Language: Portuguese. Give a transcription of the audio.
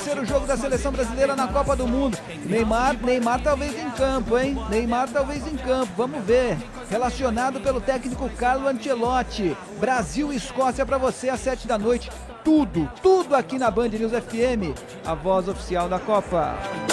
terceiro jogo da seleção brasileira na Copa do Mundo. Neymar talvez em campo, hein? Neymar talvez em campo, vamos ver. Relacionado pelo técnico Carlo Ancelotti. Brasil e Escócia para você às 7 da noite. Tudo aqui na Band News FM, a voz oficial da Copa.